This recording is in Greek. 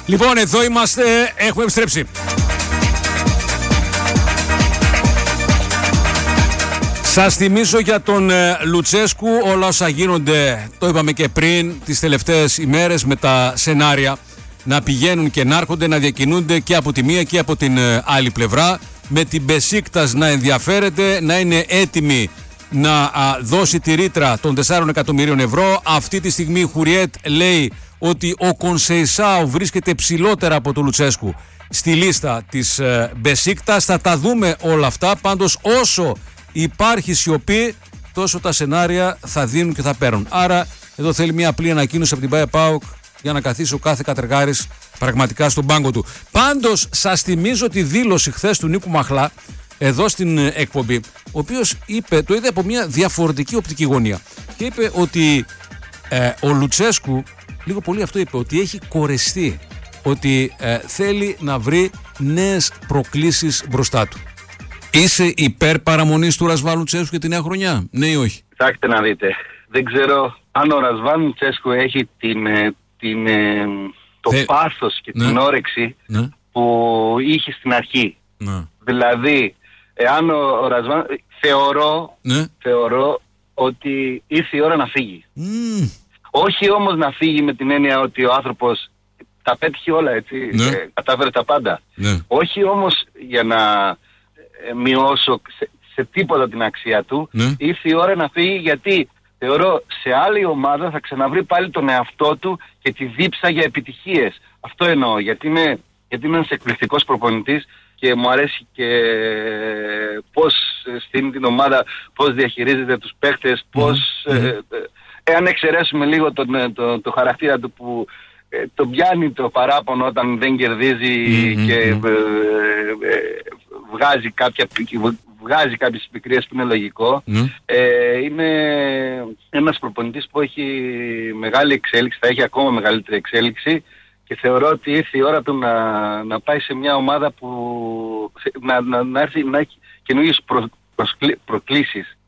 Λοιπόν, εδώ είμαστε, έχουμε επιστρέψει. Σας θυμίζω για τον Λουτσέσκου όλα όσα γίνονται, το είπαμε και πριν, τις τελευταίες ημέρες με τα σενάρια να πηγαίνουν και να έρχονται, να διακινούνται και από τη μία και από την άλλη πλευρά, με την Μπεσίκτας να ενδιαφέρεται, να είναι έτοιμη να δώσει τη ρήτρα των 4 εκατομμυρίων ευρώ. Αυτή τη στιγμή η Χουριέτ λέει ότι ο Κονσεϊσάου βρίσκεται ψηλότερα από τον Λουτσέσκου στη λίστα της Μπεσίκτας. Θα τα δούμε όλα αυτά, πάντως όσο υπάρχει σιωπή, τόσο τα σενάρια θα δίνουν και θα παίρνουν. Άρα εδώ θέλει μια απλή ανακοίνωση από την ΠΑΕ ΠΑΟΚ για να καθίσει ο κάθε κατεργάρης πραγματικά στον πάγκο του. Πάντως σας θυμίζω τη δήλωση χθες του Νίκου Μαχλά εδώ στην εκπομπή, ο οποίος είπε, το είδε από μια διαφορετική οπτική γωνία και είπε ότι ο Λουτσέσκου, λίγο πολύ αυτό είπε, ότι έχει κορεστεί, ότι θέλει να βρει νέες προκλήσεις μπροστά του. Είσαι υπέρ παραμονής του Ρασβάν Λουτσέσκου για τη νέα χρονιά, ναι ή όχι? Κοιτάξτε να δείτε, δεν ξέρω αν ο Ρασβάν Λουτσέσκου έχει το πάθος και την όρεξη που είχε στην αρχή. Δηλαδή, εάν ο Ρασβάν, θεωρώ ότι ήρθε η ώρα να φύγει. Όχι όμως να φύγει με την έννοια ότι ο άνθρωπος τα πέτυχε όλα, έτσι, κατάφερε τα πάντα. Όχι όμως για να μειώσω σε τίποτα την αξία του. Ήρθε η ώρα να φύγει γιατί θεωρώ σε άλλη ομάδα θα ξαναβρει πάλι τον εαυτό του και τη δίψα για επιτυχίες. Αυτό εννοώ, γιατί είμαι ένας εκπληκτικός προπονητής και μου αρέσει και πώς στείνει την ομάδα, πώς διαχειρίζεται τους παίχτες, πώς εάν εξαιρέσουμε λίγο το χαρακτήρα του που τον πιάνει το παράπονο όταν δεν κερδίζει και βγάζει κάποιες πικρίες που είναι λογικό. Είναι ένας προπονητής που έχει μεγάλη εξέλιξη, θα έχει ακόμα μεγαλύτερη εξέλιξη και θεωρώ ότι ήρθε η ώρα του να πάει σε μια ομάδα που να έρθει να έχει καινούργιες προκλήσεις.